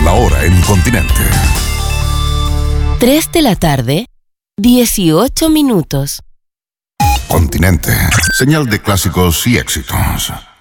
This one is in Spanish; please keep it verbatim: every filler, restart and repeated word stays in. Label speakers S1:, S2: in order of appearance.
S1: la hora en Continente.
S2: tres de la tarde, dieciocho minutos.
S1: Continente, señal de clásicos y éxitos.